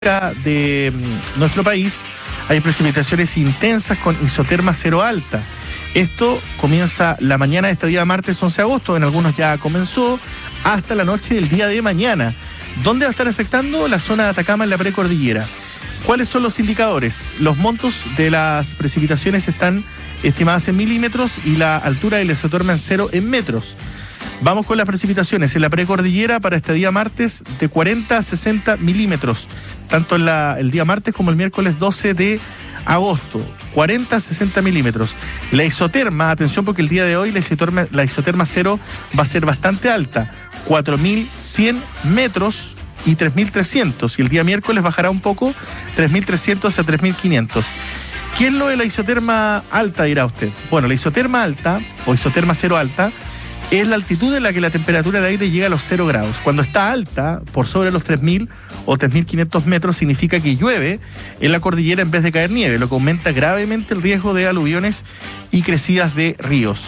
de nuestro país hay precipitaciones intensas con isoterma cero alta. Esto comienza la mañana de este día martes 11 de agosto, en algunos ya comenzó, hasta la noche del día de mañana. ¿Dónde va a estar afectando? La zona de Atacama en la precordillera. ¿Cuáles son los indicadores? Los montos de las precipitaciones están estimadas en milímetros y la altura del isoterma en 0 en metros. Vamos con las precipitaciones. En la precordillera para este día martes de 40 a 60 milímetros, tanto el día martes como el miércoles 12 de agosto, 40 a 60 milímetros. La isoterma, atención porque el día de hoy la isoterma cero va a ser bastante alta, 4.100 metros y 3.300, y el día miércoles bajará un poco, 3.300 a 3.500. ¿Qué es lo de la isoterma alta, dirá usted? Bueno, la isoterma alta o isoterma cero alta es la altitud en la que la temperatura del aire llega a los 0 grados. Cuando está alta, por sobre los 3.000 o 3.500 metros, significa que llueve en la cordillera en vez de caer nieve, lo que aumenta gravemente el riesgo de aluviones y crecidas de ríos.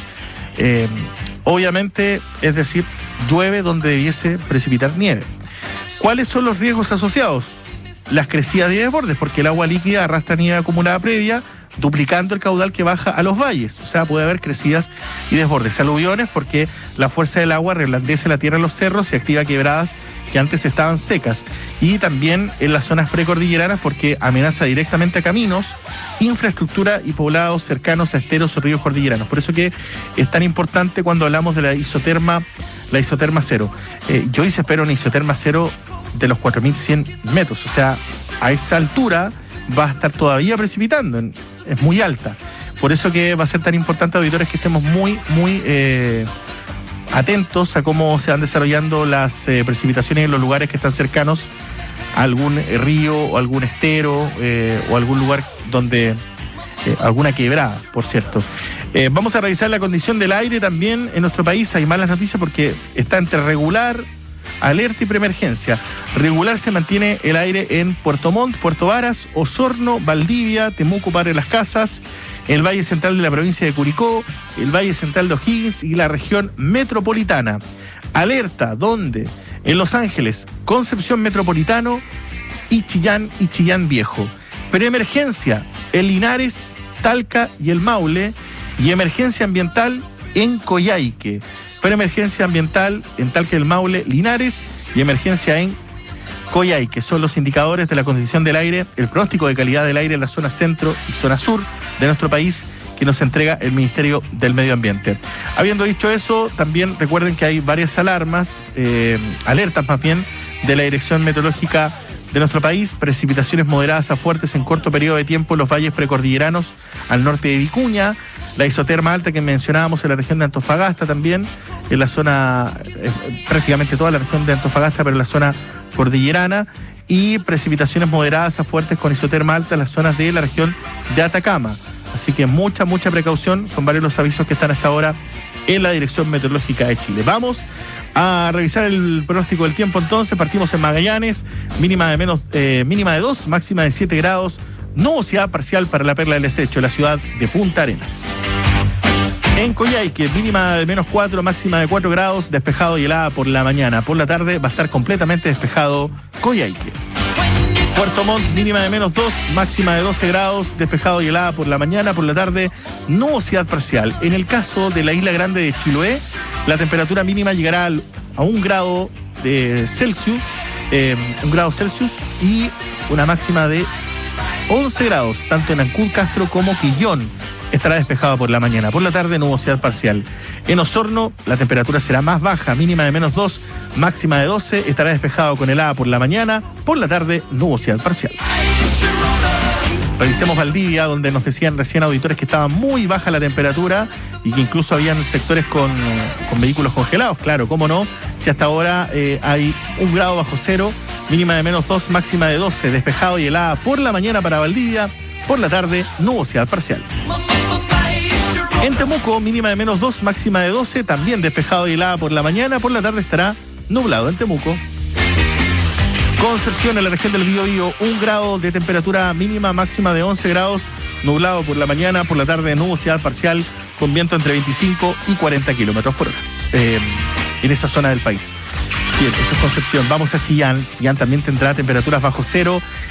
Obviamente, es decir, llueve donde debiese precipitar nieve. ¿Cuáles son los riesgos asociados? Las crecidas de desbordes, porque el agua líquida arrastra nieve acumulada previa, duplicando el caudal que baja a los valles. O sea, puede haber crecidas y desbordes. Aluviones, porque la fuerza del agua reblandece la tierra en los cerros y activa quebradas que antes estaban secas. Y también en las zonas precordilleranas, porque amenaza directamente a caminos, infraestructura y poblados cercanos a esteros o ríos cordilleranos. Por eso que es tan importante cuando hablamos de la isoterma cero. Yo hice espero una isoterma cero de los 4.100 metros. O sea, a esa altura va a estar todavía precipitando, es muy alta. Por eso que va a ser tan importante, auditores, que estemos muy atentos a cómo se van desarrollando las precipitaciones en los lugares que están cercanos a algún río o algún estero o algún lugar donde alguna quebrada, por cierto. Vamos a revisar la condición del aire también en nuestro país. Hay malas noticias porque está entre regular, alerta y preemergencia. Regular se mantiene el aire en Puerto Montt, Puerto Varas, Osorno, Valdivia, Temuco, Padre Las Casas, el Valle Central de la provincia de Curicó, el Valle Central de O'Higgins y la región metropolitana. Alerta, ¿dónde? En Los Ángeles, Concepción Metropolitano y Chillán Viejo. Preemergencia en Linares, Talca y el Maule, y emergencia ambiental en Coyhaique. Preemergencia ambiental en Talca y el Maule, Linares, y emergencia en Coyhaique. Son los indicadores de la condición del aire, el pronóstico de calidad del aire en la zona centro y zona sur de nuestro país que nos entrega el Ministerio del Medio Ambiente. Habiendo dicho eso, también recuerden que hay varias alertas más bien, de la Dirección Meteorológica de nuestro país. Precipitaciones moderadas a fuertes en corto periodo de tiempo en los valles precordilleranos al norte de Vicuña, la isoterma alta que mencionábamos en la región de Antofagasta también, en la zona, prácticamente toda la región de Antofagasta, pero en la zona cordillerana, y precipitaciones moderadas a fuertes con isoterma alta en las zonas de la región de Atacama. Así que mucha precaución, son varios los avisos que están hasta ahora en la Dirección Meteorológica de Chile. Vamos a revisar el pronóstico del tiempo entonces. Partimos en Magallanes, mínima de 2, máxima de 7 grados, nubosidad parcial para la Perla del Estrecho, la ciudad de Punta Arenas. En Coyhaique, mínima de -4, máxima de 4 grados, despejado y helada por la mañana. Por la tarde va a estar completamente despejado Coyhaique. Puerto Montt, mínima de -2, máxima de 12 grados, despejado y helada por la mañana. Por la tarde, nubosidad parcial. En el caso de la Isla Grande de Chiloé, la temperatura mínima llegará a 1 grado Celsius, y una máxima de 11 grados, tanto en Ancud, Castro como Quillón. Estará despejado por la mañana. Por la tarde, nubosidad parcial. En Osorno, la temperatura será más baja, mínima de -2, máxima de 12. Estará despejado con helada por la mañana. Por la tarde, nubosidad parcial. Revisemos Valdivia, donde nos decían recién auditores que estaba muy baja la temperatura y que incluso habían sectores con vehículos congelados. Claro, cómo no, si hasta ahora hay 1 grado bajo cero, mínima de -2, máxima de 12. Despejado y helada por la mañana para Valdivia. Por la tarde, nubosidad parcial. En Temuco, mínima de -2, máxima de 12, también despejado y helada por la mañana. Por la tarde estará nublado en Temuco. Concepción, en la región del Biobío, 1 grado de temperatura mínima, máxima de 11 grados, nublado por la mañana. Por la tarde, nubosidad parcial con viento entre 25 y 40 kilómetros por hora en esa zona del país. Bien, eso es Concepción. Vamos a Chillán. Chillán también tendrá temperaturas bajo cero